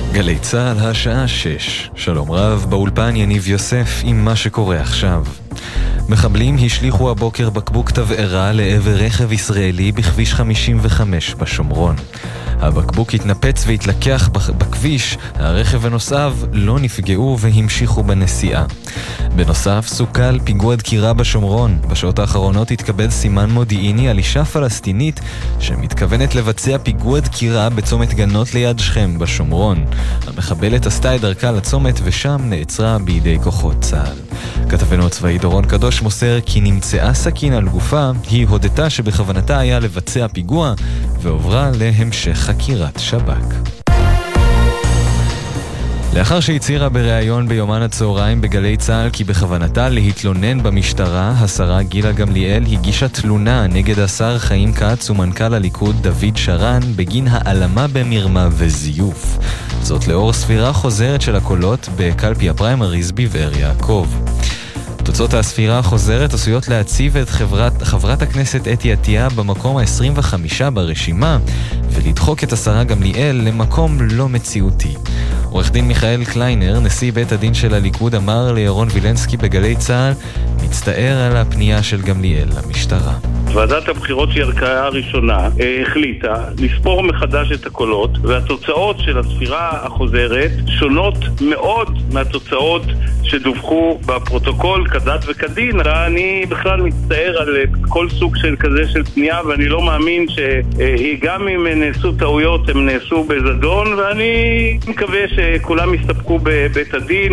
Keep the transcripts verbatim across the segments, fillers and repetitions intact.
גלי צהל השעה שש. שלום רב, באולפן יניב יוסף עם מה שקורה עכשיו. מחבלים השליחו הבוקר בקבוק תבערה לעבר רכב ישראלי בכביש חמישים וחמש בשומרון. הבקבוק התנפץ והתלקח בכביש, הרכב ונוסעיו לא נפגעו והמשיכו בנסיעה. בנוסף, סוכל פיגוע דקירה בשומרון. בשעות האחרונות התקבל סימן מודיעיני על אישה פלסטינית שמתכוונת לבצע פיגוע דקירה בצומת גנות ליד שכם בשומרון. המחבלת עשתה את דרכה לצומת ושם נעצרה בידי כוחות צה"ל. כתבנו הצבאי דורון קדוש מוסר כי נמצאה סכין על גופה, היא הודתה שבכוונתה היה לבצע פיגוע ועוברה להמשך חקירת שב"כ. לאחר שהצהירה בריאיון ביומן הצהריים בגלי צהל כי בכוונתה להתלונן במשטרה, השרה גילה גמליאל הגישה תלונה נגד השר חיים כץ ומנכ"ל הליכוד דוד שרן בגין העלמה במרמה וזיוף. זאת לאור ספירה חוזרת של הקולות בקלפי הפריימריז בבאר יעקב. תוצאות הספירה החוזרת עשויות להציב את חברת, חברת הכנסת אתי עטיה במקום ה-עשרים וחמש ברשימה ולדחוק את השרה גמליאל למקום לא מציאותי. עורך דין מיכאל קליינר, נשיא בית הדין של הליכוד, אמר לירון וילנסקי בגלי צהל, מצטער על הפנייה של גמליאל למשטרה. ועדת הבחירות שהיא ערכאה הראשונה החליטה לספור מחדש את הקולות, והתוצאות של הספירה החוזרת שונות מאוד מהתוצאות שדווחו בפרוטוקול כדת וכדין. אני בכלל מצטער על כל סוג של כזה של פנייה, ואני לא מאמין שגם אם נעשו טעויות הם נעשו בזדון, ואני מקווה שכולם יסתפקו בבית הדין.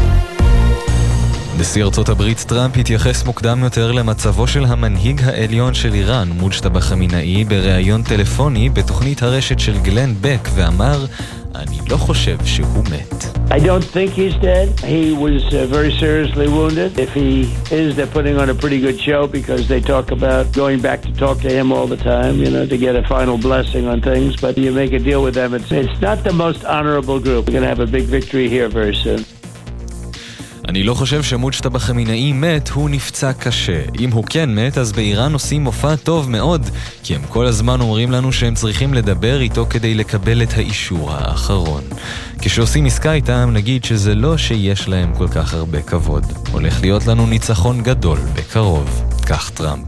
נשיא ארצות הברית טראמפ התייחס מוקדם יותר למצבו של המנהיג העליון של איראן, מוג'טבא חמינאי, בריאיון טלפוני בתוכנית הרשת של גלן בק, ואמר, אני לא חושב שהוא מת. I don't think he's dead. He was uh, very seriously wounded. If he is, they're putting on a pretty good show because they talk about going back to talk to him all the time, you know, to get a final blessing on things. But you make a deal with them. It's, it's not the most honorable group. We're going to have a big victory here very soon. אני לא חושב שמוג'טבא חמינאי מת, הוא נפצע קשה. אם הוא כן מת, אז באיראן עושים מופע טוב מאוד, כי הם כל הזמן אומרים לנו שהם צריכים לדבר איתו כדי לקבל את האישור האחרון. כשעושים עסקה איתם, נגיד שזה לא שיש להם כל כך הרבה כבוד. הולך להיות לנו ניצחון גדול בקרוב. כך טראמפ.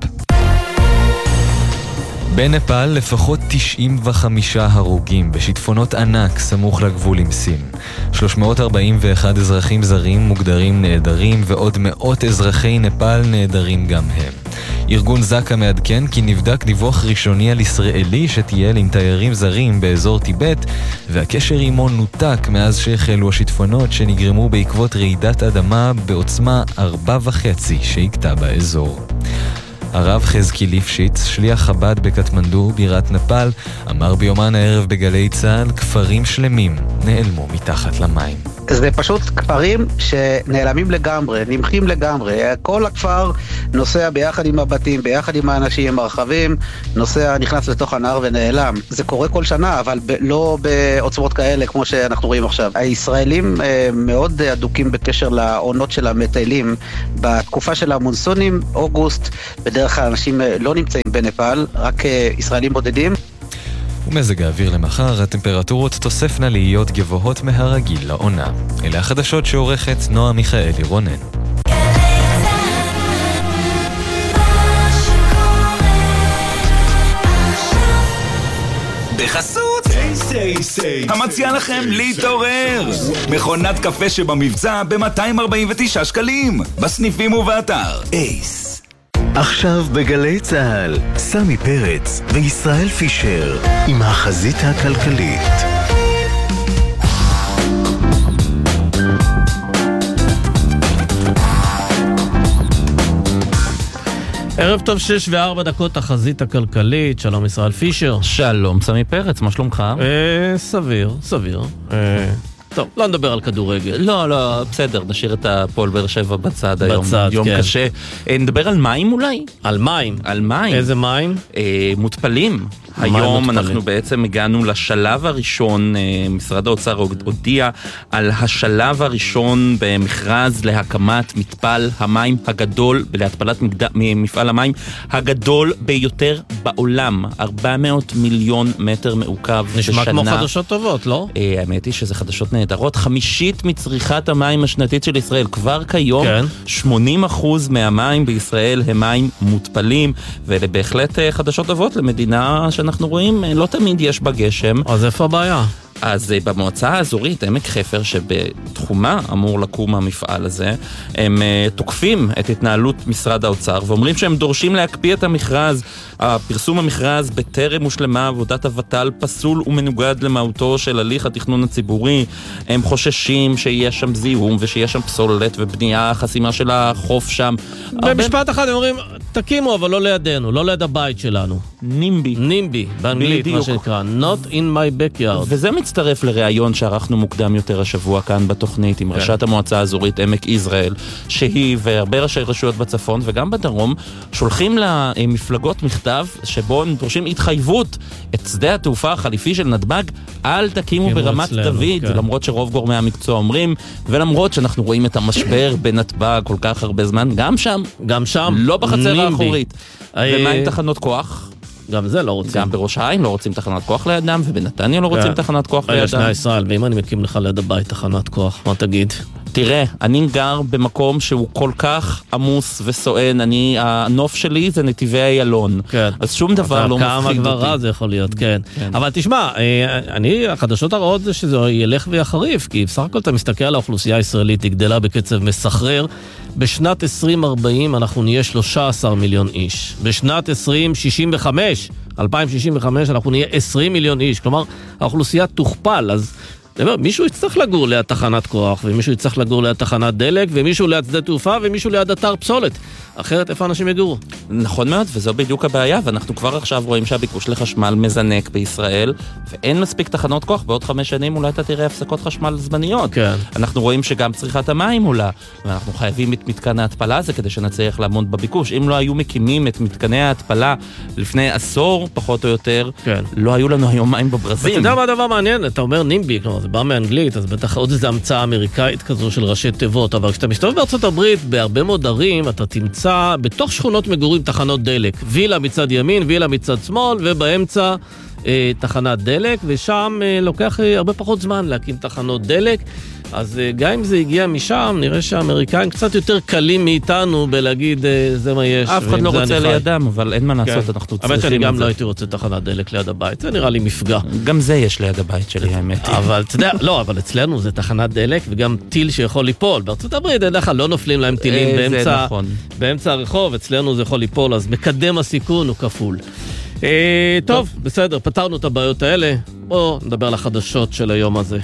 בנפאל לפחות תשעים וחמישה הרוגים בשיטפונות ענק סמוך לגבול עם סין. שלוש מאות ארבעים ואחד אזרחים זרים מוגדרים נעדרים ועוד מאות אזרחי נפאל נעדרים גם הם. ארגון זקה מעדכן כי נבדק דיווח ראשוני על ישראלי שטייל עם תיירים זרים באזור טיבט, והקשר עמו נותק מאז שהחלו השיטפונות שנגרמו בעקבות רעידת אדמה בעוצמה ארבע וחצי שהקטה באזור. הרב חזקי ליפשיץ, שליח חב"ד בקטמנדו, בירת נפאל, אמר ביומן הערב בגלי צהל, כפרים שלמים נעלמו מתחת למים. זה פשוט כפרים שנעלמים לגמרי, נמחים לגמרי. כל הכפר נוסע ביחד עם הבתים, ביחד עם האנשים, עם הרכבים, נוסע, נכנס לתוך הנהר ונעלם. זה קורה כל שנה, אבל ב- לא בעוצמות כאלה כמו שאנחנו רואים עכשיו. הישראלים אה, מאוד אדוקים בקשר לעונות של המטיילים. בתקופה של המונסונים, אוגוסט, בדרך כלל אנשים לא נמצאים בנפאל, רק אה, ישראלים בודדים. ומזג האוויר למחר, הטמפרטורות תוספנה להיות גבוהות מהרגיל לעונה. אלה החדשות שעורכת נועה מיכאלי רונן. בחסות המציע לכם להתעורר, מכונת קפה שבמבצע ב-מאתיים ארבעים ותשעה שקלים בסניפים ובאתר אייס. עכשיו בגלי צהל, סמי פרץ וישראל פישר עם החזית הכלכלית. ערב טוב, שש וארבע דקות, החזית הכלכלית. שלום ישראל פישר. שלום סמי פרץ, מה שלומך? אה, סביר, סביר. אה, טוב, לא נדבר על כדורגל. לא, לא, בסדר, נשאיר את הפועל באר שבע בצד היום. בצד, יום כן. קשה. נדבר על מים אולי? על מים. על מים. איזה מים? אה, מותפלים. היום אנחנו בעצם הגענו לשלב הראשון, משרד האוצר הודיע על השלב הראשון במכרז להקמת מתפל המים הגדול, להתפלת מפעל המים הגדול ביותר בעולם, ארבע מאות מיליון מטר מעוקב בשנה. נשמע כמו חדשות טובות, לא? האמת היא שזה חדשות נהדרות, חמישית מצריכת המים השנתית של ישראל, כבר כיום כן. שמונים אחוז מהמים בישראל הם מים מותפלים, ואלה בהחלט חדשות טובות למדינה שאנחנו רואים, לא תמיד יש בה גשם. אז איפה הבעיה? אז במועצה האזורית, עמק חפר, שבתחומה אמור לקום המפעל הזה, הם תוקפים את התנהלות משרד האוצר, ואומרים שהם דורשים להקפיא את המכרז. הפרסום המכרז בטרם הושלמה עבודת הוות"ל פסול ומנוגד למהותו של הליך התכנון הציבורי. הם חוששים שיהיה שם זיהום, ושיהיה שם פסולת ובנייה, חסימה של החוף שם. במשפט אחד הם אומרים, תקימו, אבל לא לידינו, לא ליד הבית שלנו. נימבי. נימבי, באנגלית, מה שנקרא. Not in my backyard. וזה מצטרף לראיון שערכנו מוקדם יותר השבוע כאן בתוכנית עם ראשת המועצה האזורית עמק יזרעאל, שהיא והרבה ראשי רשויות בצפון וגם בדרום שולחים למפלגות מכתב שבו הם דורשים התחייבות את שדה התעופה החליפי של נתב"ג, אל תקימו ברמת דוד, למרות שרוב גורמי המקצוע אומרים, ולמרות שאנחנו רואים את המשבר בנתב"ג כל כך הרבה זמן, גם שם, גם שם, לא בחצר האחורית. ומה עם תחנות כוח? גם זה לא רוצים. גם בראש העין לא רוצים תחנת כוח לידם, ובנתניה לא רוצים תחנת כוח לידם. שני ישראל, ואם אני מקים לך ליד הבית תחנת כוח, מה תגיד? תראה, אני גר במקום שהוא כל כך עמוס וסוען, אני, הנוף שלי זה נתיבי איילון. כן. אז שום דבר לא מפחיד אותי. כמה כבר רע זה יכול להיות, כן. אבל תשמע, אני, החדשות הרעות זה שזה ילך ויחריף, כי בסך הכל אתה מסתכל על האוכלוסייה הישראלית, היא גדלה בקצב מסחרר. בשנת עשרים ארבעים אנחנו נהיה שלושה עשר מיליון איש. בשנת עשרים שישים וחמש, אלפיים שישים וחמש, אנחנו נהיה עשרים מיליון איש. כלומר, האוכלוסייה תוכפל, אז מישהו יצטרך לגור ליד תחנת כוח, ומישהו יצטרך לגור ליד תחנת דלק, ומישהו ליד שדה תעופה, ומישהו ליד אתר פסולת. אחרת איפה אנשים יגורו? נכון מאוד, וזו בדיוק הבעיה, ואנחנו כבר עכשיו רואים שהביקוש לחשמל מזנק בישראל, ואין מספיק תחנות כוח, בעוד חמש שנים אולי אתה תראה הפסקות חשמל זמניות. כן. אנחנו רואים שגם צריכת המים עולה, ואנחנו חייבים את מתקן ההתפלה הזה כדי שנצליח לעמוד בביקוש. אם לא היו מקימים את מתקני ההתפלה לפני עשור, פחות או יותר, כן. לא היו לנו היום מים בברזים. אתה יודע מה הדבר מעניין? אתה אומר נימבי, כלומר, זה בא מאנגלית, אז בטח עוד איזו המצאה אמריקאית כזו של ראשי תיבות, אבל כשאתה מסתובב בארצות הברית, בהרבה מאוד ערים, אתה תמצא בתוך שכונות מגורים תחנות דלק, וילה מצד ימין, וילה מצד שמאל, ובאמצע אה, תחנת דלק, ושם אה, לוקח אה, הרבה פחות זמן להקים תחנות דלק. אז אה, גם אם זה הגיע משם, נראה שהאמריקאים קצת יותר קלים מאיתנו בלהגיד אה, זה מה יש. אף אחד לא רוצה לידם, אבל אין מה לעשות, כן. אנחנו צריכים אבל שאני גם זה. לא הייתי רוצה תחנת דלק ליד הבית, זה נראה לי מפגע. גם זה יש ליד הבית שלי, האמת. אבל אתה יודע, לא, אבל אצלנו זה תחנת דלק וגם טיל שיכול ליפול. בארצות הברית, דרך כלל לא נופלים להם טילים באמצע, נכון. באמצע הרחוב, אצלנו זה יכול ליפול, אז מקדם הסיכון הוא כפול. אה, טוב, טוב, בסדר, פתרנו את הבעיות האלה. בואו נדבר על החדשות של היום הזה.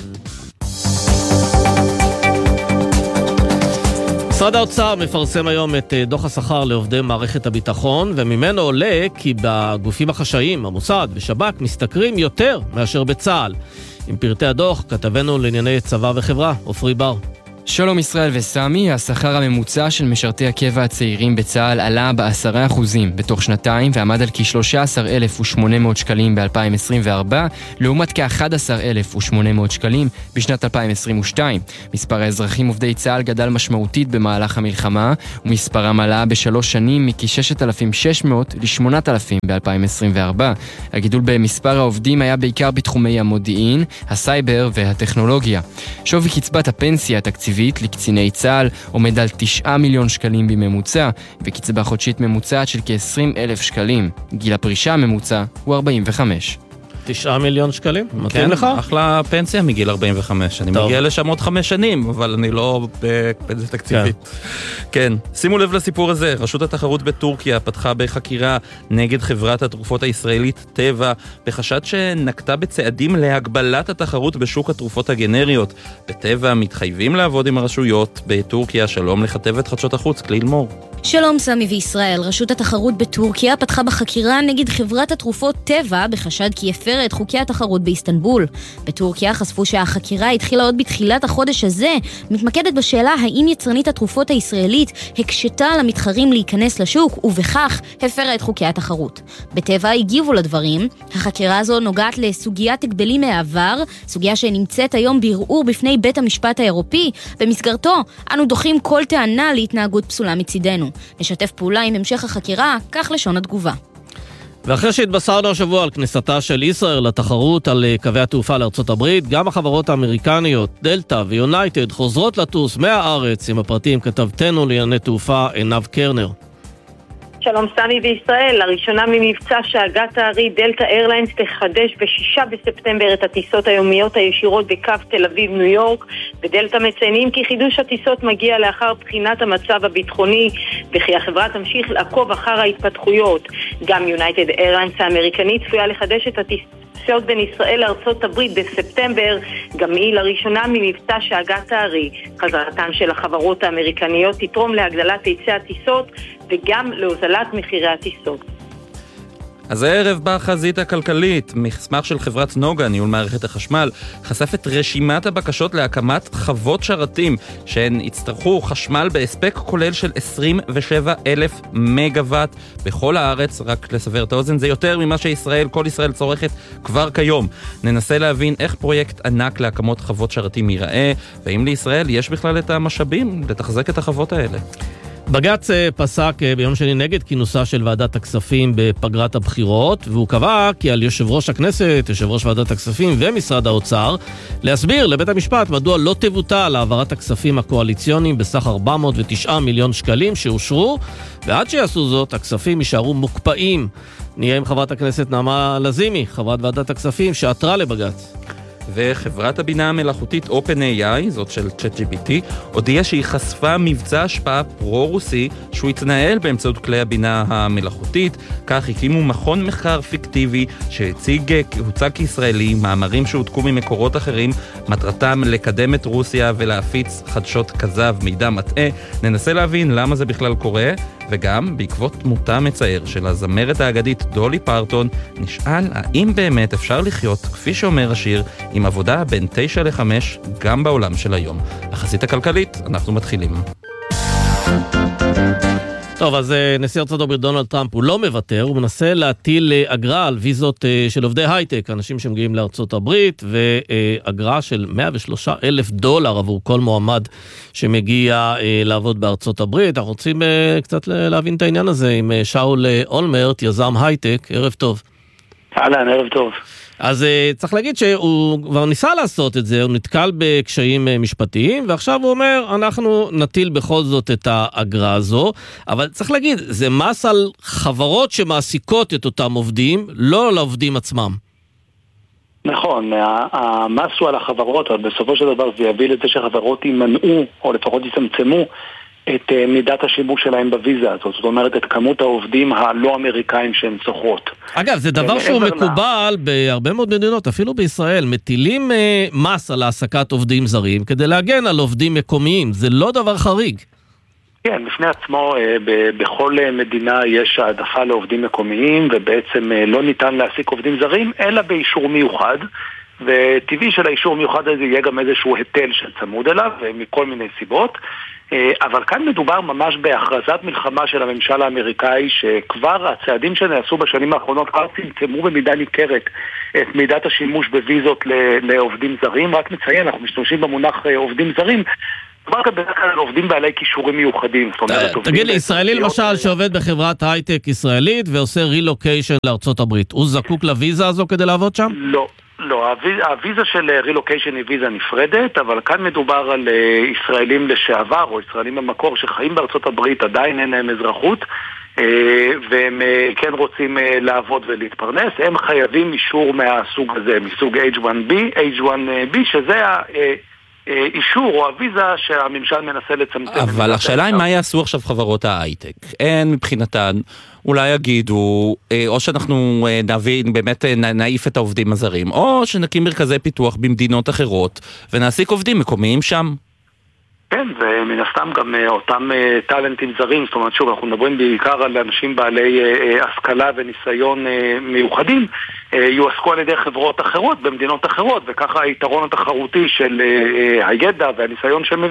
משרד האוצר מפרסם היום את דוח השכר לעובדי מערכת הביטחון, וממנו עולה כי בגופים החשאיים, המוסד ושב"כ, משתכרים יותר מאשר בצה"ל. עם פרטי הדוח, כתבנו לענייני צבא וחברה, עופרי בר. שלום ישראל וסמי, השכר הממוצע של משרתי הקבע הצעירים בצה"ל עלה בעשרה אחוזים בתוך שנתיים ועמד על כ-שלושה עשר אלף ושמונה מאות שקלים ב-אלפיים עשרים וארבע, לעומת כ-אחד עשר אלף ושמונה מאות שקלים בשנת אלפיים עשרים ושתיים. מספר האזרחים עובדי צה"ל גדל משמעותית במהלך המלחמה, ומספרם עלה בשלוש שנים מכ-ששת אלפים ושש מאות ל-שמונת אלפים ב-אלפיים עשרים וארבע. הגידול במספר העובדים היה בעיקר בתחומי המודיעין, הסייבר והטכנולוגיה. שווי קצבת הפנסיה התקציבית לקציני צה"ל עומד על תשעה מיליון שקלים בממוצע, וקצבה חודשית ממוצעת של כ-עשרים אלף שקלים. גיל הפרישה הממוצע הוא ארבעים וחמש. תשעה מיליון שקלים? מתאים כן, לך? אחלה פנסיה מגיל ארבעים וחמש. אני טוב. מגיע לשם עוד חמש שנים, אבל אני לא בפנסיה תקציבית. כן. כן. שימו לב לסיפור הזה. רשות התחרות בטורקיה פתחה בחקירה נגד חברת התרופות הישראלית טבע, בחשד שנקטה בצעדים להגבלת התחרות בשוק התרופות הגנריות. בטבע מתחייבים לעבוד עם הרשויות. בטורקיה, שלום לכתבת חדשות החוץ, כליל מור. שלום סמי וישראל. רשות התחרות בטורקיה פתחה בחקירה נגד חברת התרופות טבע, בחשד כי הפרה הפרה את חוקי התחרות באיסטנבול. בטורקיה חשפו שהחקירה התחילה עוד בתחילת החודש הזה, מתמקדת בשאלה האם יצרנית התרופות הישראלית הקשתה על המתחרים להיכנס לשוק, ובכך הפרה את חוקי התחרות. בטבע הגיבו לדברים. החקירה הזו נוגעת לסוגיית הגבלים מהעבר, סוגיה שנמצאת היום בערעור בפני בית המשפט האירופי. במסגרתו אנו דוחים כל טענה להתנהגות פסולה מצידנו. נשתף פעולה עם המשך החקירה, כך לשון התגובה. ואחרי שהתבשרנו השבוע על כניסתה של ישראל לתחרות על קווי התעופה לארצות הברית, גם החברות האמריקניות, דלטה ויונייטד, חוזרות לטוס מהארץ. עם הפרטים כתבתנו לענייני תעופה עינב קרנר. שלום סמי, בישראל, לראשונה ממבצע שהגת הארי דלטה איירליינס תחדש בשישה בספטמבר את הטיסות היומיות הישירות בקו תל אביב ניו יורק. בדלטה מציינים כי חידוש הטיסות מגיע לאחר בחינת המצב הביטחוני וכי החברה תמשיך לעקוב אחר ההתפתחויות. גם יונייטד איירליינס האמריקנית צפויה לחדש את הטיסות בין ישראל לארצות הברית בספטמבר, גם היא לראשונה ממבצע שהגת הארי. חזרתן של החברות האמריקניות תתרום להגדלת היצע הטיסות וגם להוזלת מחירי הטיסות. אז הערב בחזית הכלכלית, מסמך של חברת נוגה, ניהול מערכת החשמל, חשף את רשימת הבקשות להקמת חוות שרתים, שהן יצטרכו חשמל בהספק כולל של עשרים ושבעה אלף מגוואט בכל הארץ. רק לסבר את האוזן, זה יותר ממה שישראל, כל ישראל צורכת כבר כיום. ננסה להבין איך פרויקט ענק להקמות חוות שרתים ייראה, ואם לישראל יש בכלל את המשאבים לתחזק את החוות האלה. בג"ץ פסק ביום שני נגד כינוסה של ועדת הכספים בפגרת הבחירות, והוא קבע כי על יושב ראש הכנסת, יושב ראש ועדת הכספים ומשרד האוצר להסביר לבית המשפט מדוע לא תבוטל העברת הכספים הקואליציוניים בסך ארבע מאות ותשעה מיליון שקלים שאושרו, ועד שיעשו זאת הכספים יישארו מוקפאים. נהיה עם חברת הכנסת נעמה לזימי, חברת ועדת הכספים, שעתרה לבג"ץ. וחברת הבינה המלאכותית OpenAI, זאת של צ'אט ג'י פי טי, הודיעה שהיא חשפה מבצע השפעה פרו-רוסי שהוא יתנהל באמצעות כלי הבינה המלאכותית. כך הקימו מכון מחקר פיקטיבי שהציג, הוצג כישראלי, מאמרים שהודקו ממקורות אחרים, מטרתם לקדם את רוסיה ולהפיץ חדשות כזב, מידע מטעה. ננסה להבין למה זה בכלל קורה, וגם בעקבות מותה מצער של הזמרת האגדית דולי פרטון, נשאל האם באמת אפשר לחיות, כפי שאומר השיר, עם עבודה בין תשע לחמש גם בעולם של היום. החזית הכלכלית, אנחנו מתחילים. טוב, אז נשיא ארצות הברית דונלד טראמפ הוא לא מוותר, הוא מנסה להטיל אגרה על ויזות של עובדי הייטק, אנשים שמגיעים לארצות הברית, ואגרה של מאה ושלושה אלף דולר עבור כל מועמד שמגיע לעבוד בארצות הברית. אנחנו רוצים קצת להבין את העניין הזה עם שאול אולמרט, יזם הייטק. ערב טוב. אהלן, ערב טוב. אז צריך להגיד שהוא כבר ניסה לעשות את זה, הוא נתקל בקשיים משפטיים, ועכשיו הוא אומר, אנחנו נטיל בכל זאת את האגרה הזו, אבל צריך להגיד, זה מס על חברות שמעסיקות את אותם עובדים, לא על העובדים עצמם. נכון, המס הוא על החברות, אבל בסופו של דבר זה יביא לזה שחברות יימנעו, או לפחות יצמצמו, את מידת השימוש שלהם בוויזה הזאת, זאת אומרת את כמות העובדים הלא אמריקאים שהן צורכות. אגב, זה דבר שהוא מקובל בהרבה מאוד מדינות, אפילו בישראל, מטילים מס על העסקת עובדים זרים כדי להגן על עובדים מקומיים, זה לא דבר חריג. כן, בפני עצמו, בכל מדינה יש העדפה לעובדים מקומיים, ובעצם לא ניתן להעסיק עובדים זרים, אלא באישור מיוחד, וטבעי של האישור מיוחד הזה יהיה גם איזשהו היטל שצמוד אליו, מכל מיני סיבות. אבל כאן מדובר ממש בהכרזת מלחמה של הממשל האמריקאי, שכבר הצעדים שנעשו בשנים האחרונות כבר צמצמו במידה ניכרת את מידת השימוש בוויזות לעובדים זרים. רק נציין, אנחנו משתמשים במונח עובדים זרים, כבר בדרך כלל עובדים בעלי כישורים מיוחדים. תגיד לי, ישראלי למשל שעובד בחברת הייטק ישראלית ועושה רילוקיישן לארצות הברית, הוא זקוק לוויזה הזו כדי לעבוד שם? לא. לא, הוויזה של רילוקיישן היא ויזה נפרדת, אבל כאן מדובר על ישראלים לשעבר או ישראלים במקור שחיים בארצות הברית, עדיין אין להם אזרחות, והם כן רוצים לעבוד ולהתפרנס. הם חייבים אישור מהסוג הזה, מסוג אייץ' וואן בי, אייץ' וואן בי, שזה האישור או הוויזה שהממשל מנסה לצמצם. אבל השאלה היא מה יעשו עכשיו חברות ההייטק. אין מבחינתן, אולי יגידו, או שאנחנו נבין, באמת נעיף את העובדים הזרים, או שנקים מרכזי פיתוח במדינות אחרות, ונעסיק עובדים מקומיים שם. כן, ומן הסתם גם אותם טלנטים זרים, זאת אומרת שוב, אנחנו מדברים בעיקר על אנשים בעלי השכלה וניסיון מיוחדים, יועסקו על ידי חברות אחרות במדינות אחרות, וככה היתרון התחרותי של הידע והניסיון שהם